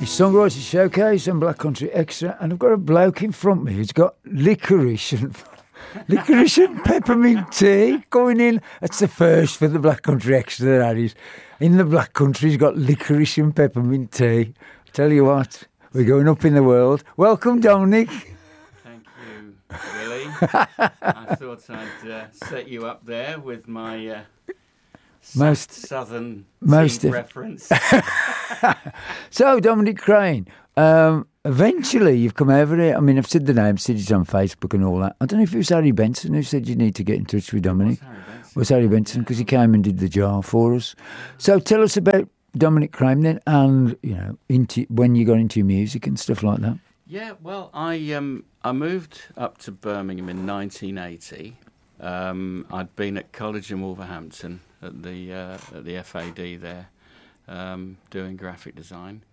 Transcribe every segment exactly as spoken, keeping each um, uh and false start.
It's Songwriters Showcase and Black Country Extra, and I've got a bloke in front of me who's got licorice and licorice and peppermint tea going in. That's the first for the Black Country Extra, that is. In the Black Country, he's got licorice and peppermint tea. Tell you what, we're going up in the world. Welcome, Dominic. Thank you, Willie. I thought I'd uh, set you up there with my uh, most southern most of... reference. So, Dominic Crane, um, eventually you've come over here. I mean, I've said the name, said it's on Facebook and all that. I don't know if it was Harry Benson who said you need to get in touch with Dominic. It was Harry Benson. It was Harry Benson because he came and did the jar for us. So tell us about Dominic Crane then, and, you know, into when you got into your music and stuff like that. Yeah, well, I um, I moved up to Birmingham in nineteen eighty. Um, I'd been at college in Wolverhampton at the uh, at the F A D there, um, doing graphic design.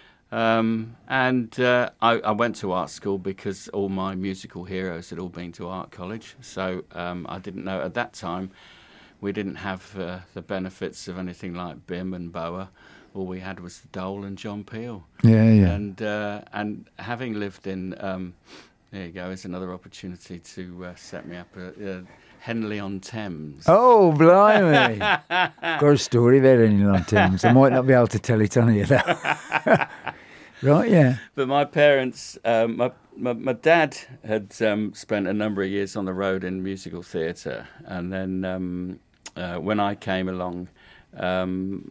Um, and uh, I, I went to art school because all my musical heroes had all been to art college. So um, I didn't know at that time, we didn't have uh, the benefits of anything like B I M and B O A. All we had was the Dole and John Peel. Yeah, yeah. And uh, and having lived in, um, there you go, is another opportunity to uh, set me up at uh, Henley-on-Thames. Oh, blimey. Got a story there, Henley-on-Thames. I might not be able to tell it on here, though. Right, yeah. But my parents, um, my, my my dad had um, spent a number of years on the road in musical theatre, and then um, uh, when I came along, um,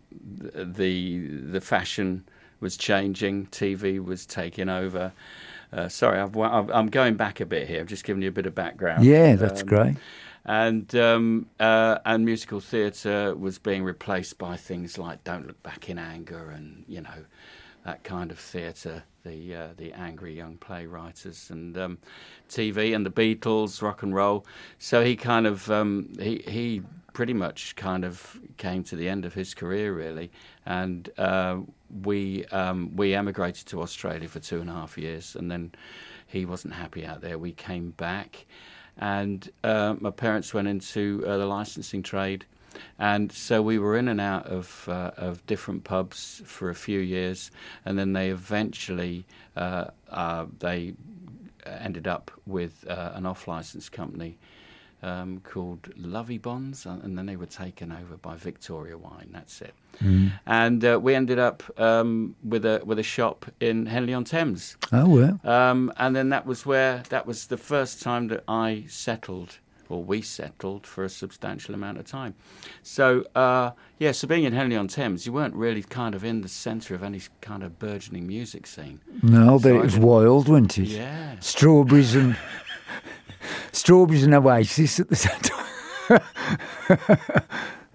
the the fashion was changing, T V was taking over. Uh, sorry, I've, I'm going back a bit here. I'm just giving you a bit of background. Yeah, that's um, great. And um, uh, and musical theatre was being replaced by things like Don't Look Back in Anger, and you know, that kind of theatre, the uh, the angry young playwriters, and um, T V and the Beatles, rock and roll. So he kind of um, he he pretty much kind of came to the end of his career, really, and uh, we um, we emigrated to Australia for two and a half years, and then he wasn't happy out there. We came back, and uh, my parents went into uh, the licensing trade. And so we were in and out of uh, of different pubs for a few years, and then they eventually uh, uh, they ended up with uh, an off-license company um, called Lovey Bonds, and then they were taken over by Victoria Wine. That's it. Mm. And uh, we ended up um, with a with a shop in Henley-on-Thames. Oh well. Um, and then that was where that was the first time that I settled. Or we settled for a substantial amount of time. So, uh, yeah, so being in Henley-on-Thames, you weren't really kind of in the centre of any kind of burgeoning music scene. No, but so it was wild, wasn't it? Yeah. Strawberries and strawberries and Oasis at the same time.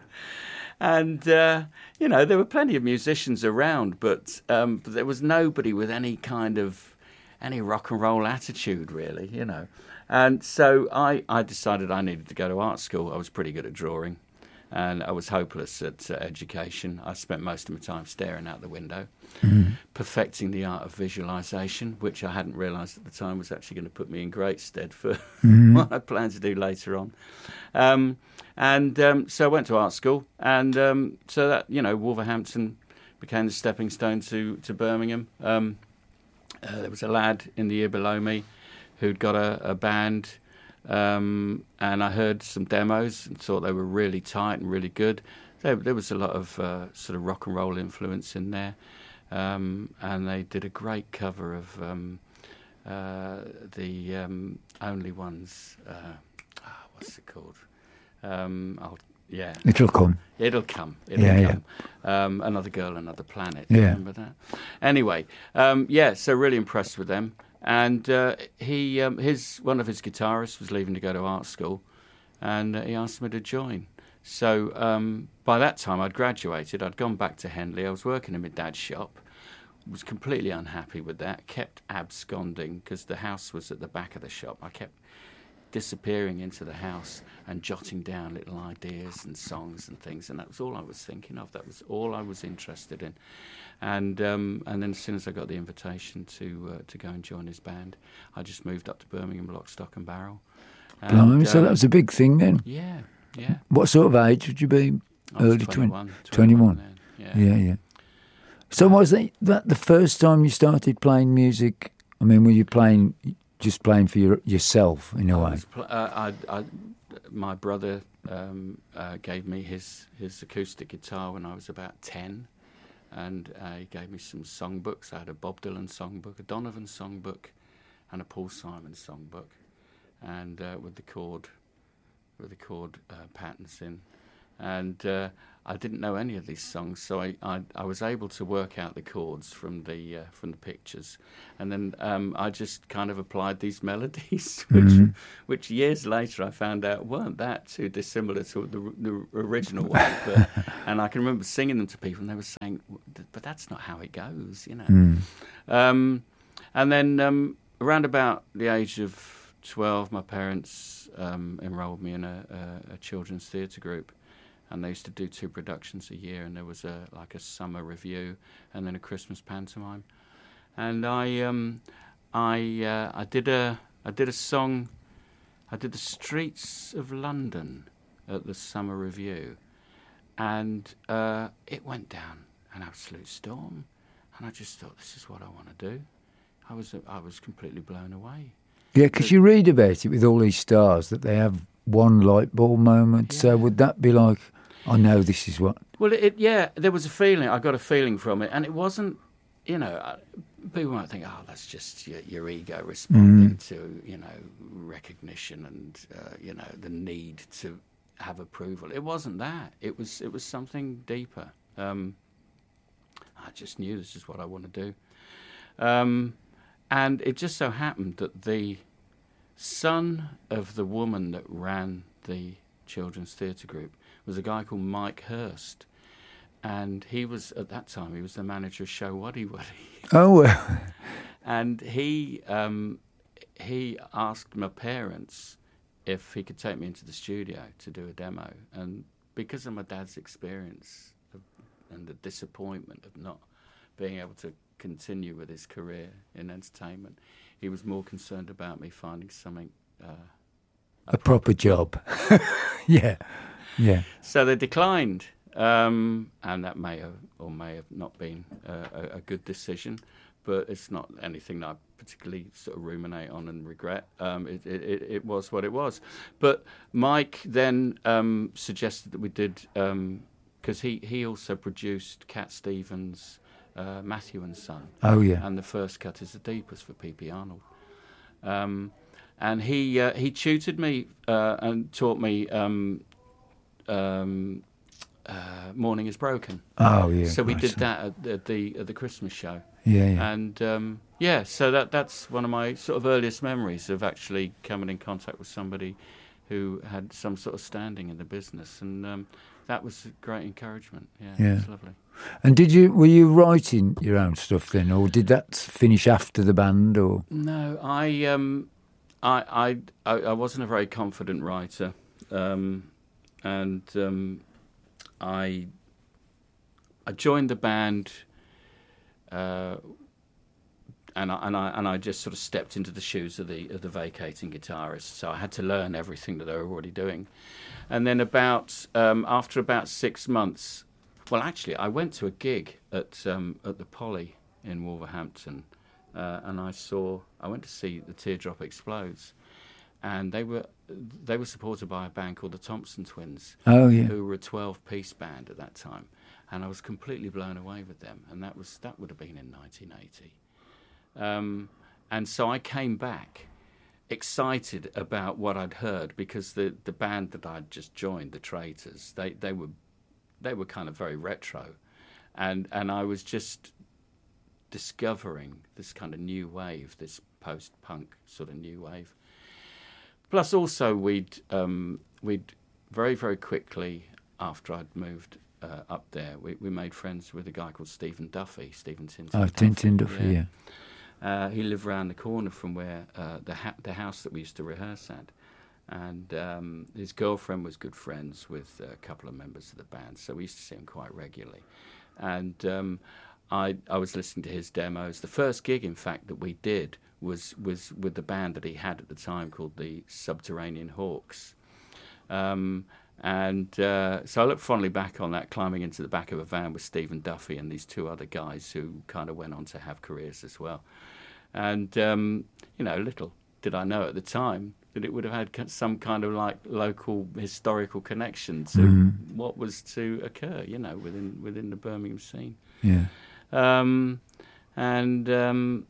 And, uh, you know, there were plenty of musicians around, but, um, but there was nobody with any kind of, any rock and roll attitude, really, you know. And so I, I decided I needed to go to art school. I was pretty good at drawing, and I was hopeless at uh, education. I spent most of my time staring out the window, mm-hmm. perfecting the art of visualisation, which I hadn't realised at the time was actually going to put me in great stead for mm-hmm. what I planned to do later on. Um, and um, so I went to art school, and um, so that, you know, Wolverhampton became the stepping stone to, to Birmingham. Um, uh, there was a lad in the year below me who'd got a, a band, um, and I heard some demos and thought they were really tight and really good. There, there was a lot of uh, sort of rock and roll influence in there, um, and they did a great cover of um, uh, the um, Only Ones. Uh, oh, what's it called? Um, I'll, yeah, it'll come. It'll come. It'll yeah, come. Yeah. Um, Another Girl, Another Planet. Yeah. Remember that? Anyway, um, yeah. So really impressed with them. And uh, he, um, his one of his guitarists was leaving to go to art school, and uh, he asked me to join. So um, by that time, I'd graduated. I'd gone back to Henley. I was working in my dad's shop. Was completely unhappy with that. Kept absconding because the house was at the back of the shop. I kept disappearing into the house and jotting down little ideas and songs and things, and that was all I was thinking of. That was all I was interested in. And um, and then as soon as I got the invitation to uh, to go and join his band, I just moved up to Birmingham, lock, stock and barrel. And, Blimey, so um, that was a big thing then. Yeah, yeah. What sort of age would you be? I was Early twenty-one. twenty-one. Then. Yeah. Yeah, yeah. So was it that the first time you started playing music? I mean, were you playing, just playing for your, yourself in a I way? was pl- uh, I, I, my brother um, uh, gave me his, his acoustic guitar when I was about ten, and uh, he gave me some songbooks. I had a Bob Dylan songbook, a Donovan songbook, and a Paul Simon songbook, and uh, with the chord, with the chord uh, patterns in, and uh, I didn't know any of these songs, so I, I, I was able to work out the chords from the uh, from the pictures, and then um, I just kind of applied these melodies, which Mm-hmm. which years later I found out weren't that too dissimilar to the, the original one. But, and I can remember singing them to people, and they were saying, "But that's not how it goes," you know. Mm. Um, and then um, around about the age of twelve, my parents um, enrolled me in a, a, a children's theatre group. And they used to do two productions a year, and there was a like a summer review and then a Christmas pantomime. And I um, I uh, I did a I did a song. I did the Streets of London at the summer review, and uh, it went down an absolute storm. And I just thought, this is what I want to do. I was I was completely blown away. Yeah, because you read about it with all these stars that they have one light bulb moment. Yeah. So would that be like, I know this is what... Well, it, yeah, there was a feeling. I got a feeling from it, and it wasn't, you know, uh, people might think, oh, that's just your, your ego responding Mm. to, you know, recognition and, uh, you know, the need to have approval. It wasn't that. It was it was something deeper. Um, I just knew this is what I want to do. Um, and it just so happened that the son of the woman that ran the children's theatre group was a guy called Mike Hurst, and he was, at that time, he was the manager of Show Waddy Waddy. Oh, well. And he um, he asked my parents if he could take me into the studio to do a demo, and because of my dad's experience of, and the disappointment of not being able to continue with his career in entertainment, he was more concerned about me finding something uh, A proper job. Yeah, yeah. So they declined, um, and that may have or may have not been uh, a, a good decision, but it's not anything that I particularly sort of ruminate on and regret. Um, it, it, it was what it was. But Mike then um, suggested that we did, because um, he, he also produced Cat Stevens' uh, Matthew and Son. Oh, yeah. And the first cut is the deepest for P P Arnold. Um, And he uh, he tutored me uh, and taught me um, um, uh, Morning is Broken. Oh, yeah. So we right, did so- that at, at the at the Christmas show. Yeah, yeah. And um, yeah, so that that's one of my sort of earliest memories of actually coming in contact with somebody who had some sort of standing in the business, and um, that was a great encouragement. Yeah, Yeah. it was lovely. And did you were you writing your own stuff then, or did that finish after the band, or? No, I um, I, I I I wasn't a very confident writer, um, and um, I I joined the band, uh, and I and I and I just sort of stepped into the shoes of the of the vacating guitarist. So I had to learn everything that they were already doing, and then about um, after about six months, well, actually, I went to a gig at um, at the Poly in Wolverhampton. Uh, and I saw, I went to see the Teardrop Explodes, and they were they were supported by a band called the Thompson Twins, Oh, yeah. who were a twelve-piece band at that time, and I was completely blown away with them, and that was that would have been in nineteen eighty, um, and so I came back excited about what I'd heard, because the, the band that I'd just joined, the Traitors, they they were they were kind of very retro, and and I was just discovering this kind of new wave, this post-punk sort of new wave. Plus, also we'd um, we'd very very quickly after I'd moved uh, up there, we, we made friends with a guy called Stephen Duffy, Stephen Tintin. Oh, Tintin Duffy, yeah. Uh, he lived around the corner from where uh, the ha- the house that we used to rehearse at, and um, his girlfriend was good friends with a couple of members of the band, so we used to see him quite regularly, and. Um, I, I was listening to his demos. The first gig, in fact, that we did was was with the band that he had at the time called the Subterranean Hawks. Um, And uh, so I look fondly back on that, climbing into the back of a van with Stephen Duffy and these two other guys who kind of went on to have careers as well. And, um, you know, little did I know at the time that it would have had some kind of like local historical connection to mm. what was to occur, you know, within within the Birmingham scene. Yeah. Um, and um,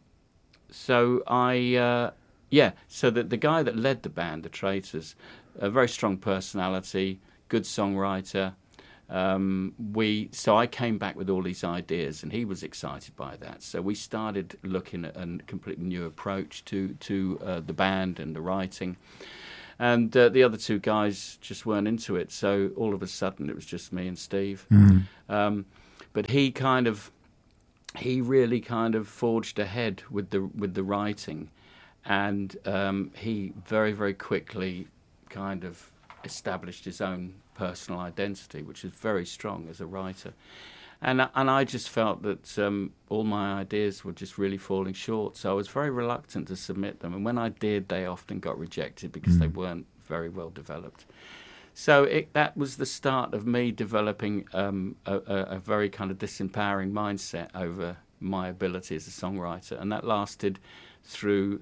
so I, uh, yeah, so the, the guy that led the band, the Traitors, a very strong personality, good songwriter. Um, we so I came back with all these ideas, and he was excited by that. So we started looking at a completely new approach to to uh, the band and the writing. And uh, the other two guys just weren't into it. So all of a sudden, it was just me and Steve. Mm. Um, but he kind of he really kind of forged ahead with the with the writing, and um, he very very quickly kind of established his own personal identity, which is very strong as a writer. And and I just felt that um, all my ideas were just really falling short, so I was very reluctant to submit them. And when I did, they often got rejected because mm. they weren't very well developed. So it, that was the start of me developing um, a, a, a very kind of disempowering mindset over my ability as a songwriter, and that lasted through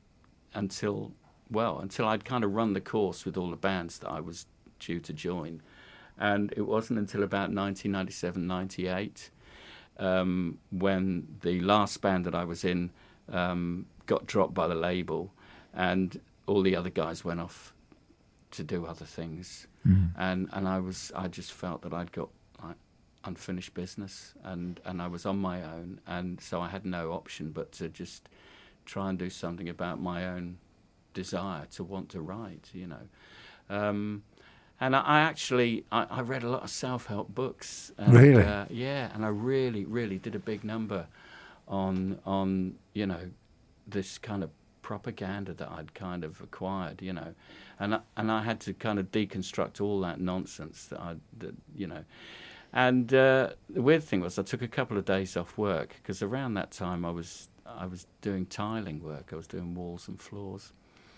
until, well, until I'd kind of run the course with all the bands that I was due to join. And it wasn't until about nineteen ninety-seven, ninety-eight um, when the last band that I was in um, got dropped by the label, and all the other guys went off to do other things. Mm. And and I was I just felt that I'd got like unfinished business, and, and I was on my own, and so I had no option but to just try and do something about my own desire to want to write, you know. Um, And I, I actually, I, I read a lot of self-help books. And, really? Uh, yeah, and I really, really did a big number on, on you know, this kind of propaganda that I'd kind of acquired, you know. And I, and I had to kind of deconstruct all that nonsense that I, that, you know. And uh, the weird thing was I took a couple of days off work because around that time I was, I was doing tiling work. I was doing walls and floors.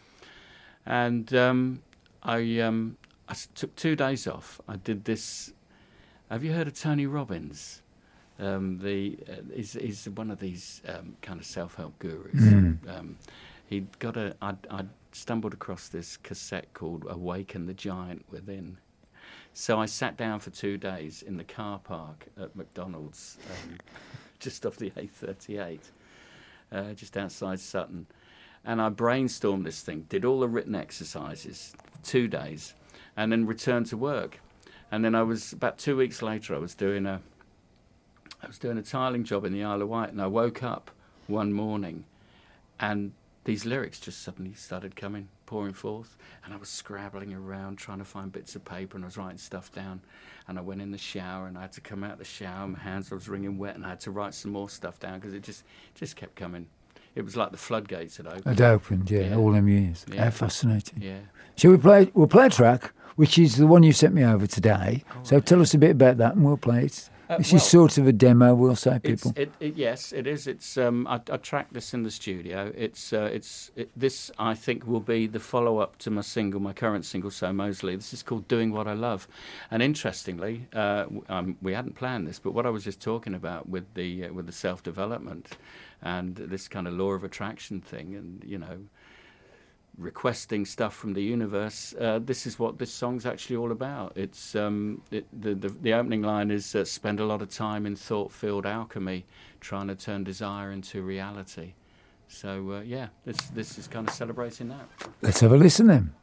And um, I... Um, I took two days off. I did this. Have you heard of Tony Robbins? Um, the uh, he's, he's one of these um, kind of self-help gurus. Mm. Um, he'd got a. I'd, I'd stumbled across this cassette called "Awaken the Giant Within." So I sat down for two days in the car park at McDonald's, um, just off the A thirty-eight, uh, just outside Sutton, and I brainstormed this thing. Did all the written exercises for two days. And then returned to work, and then I was about two weeks later. I was doing a, I was doing a tiling job in the Isle of Wight, and I woke up one morning, and these lyrics just suddenly started coming, pouring forth, and I was scrabbling around trying to find bits of paper, and I was writing stuff down, and I went in the shower, and I had to come out of the shower, my hands I was wringing wet, and I had to write some more stuff down because it just, just kept coming. It was like the floodgates had opened. Had opened, yeah, yeah. all them years. Yeah. How fascinating. Yeah. Shall we play? We'll play a track, which is the one you sent me over today. Oh, so tell us a bit about that, and we'll play it. Uh, this well, is sort of a demo, we'll say, people. It, it, yes, it is. It's. Um, I, I tracked this in the studio. It's. Uh, it's. It, this, I think, will be the follow-up to my single, my current single, So Mosley. This is called Doing What I Love. And interestingly, uh, um, we hadn't planned this, but what I was just talking about with the uh, with the self-development and this kind of law of attraction thing, and you know, requesting stuff from the universe. Uh, this is what this song's actually all about. It's um, it, the, the the opening line is uh, spend a lot of time in thought-filled alchemy, trying to turn desire into reality. So uh, yeah, this this is kind of celebrating that. Let's have a listen then.